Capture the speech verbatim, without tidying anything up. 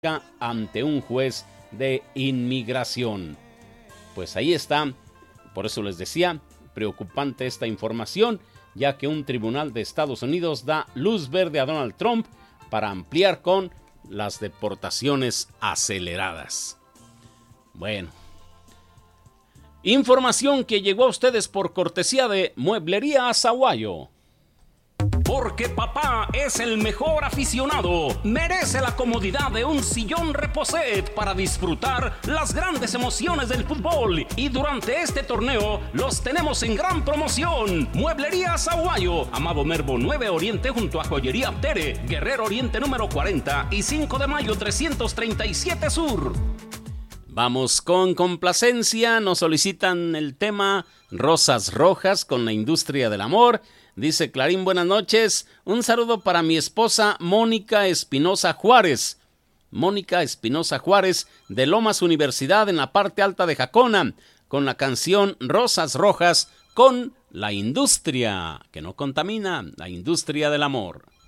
ante un juez de inmigración. Pues ahí está, por eso les decía, preocupante esta información, ya que un tribunal de Estados Unidos da luz verde a Donald Trump para ampliar con las deportaciones aceleradas. Bueno, información que llegó a ustedes por cortesía de Mueblería Azaguayo. Porque papá es el mejor aficionado, merece la comodidad de un sillón Reposet para disfrutar las grandes emociones del fútbol. Y durante este torneo los tenemos en gran promoción. Mueblería Azaguayo, Amado Nervo nueve Oriente junto a Joyería Tere, Guerrero Oriente número cuarenta y cinco de mayo trescientos treinta y siete Sur. Vamos con complacencia, nos solicitan el tema Rosas Rojas con la industria del amor. Dice Clarín, buenas noches, un saludo para mi esposa Mónica Espinosa Juárez. Mónica Espinosa Juárez de Lomas Universidad en la parte alta de Jacona, con la canción Rosas Rojas con la industria, que no contamina, la industria del amor.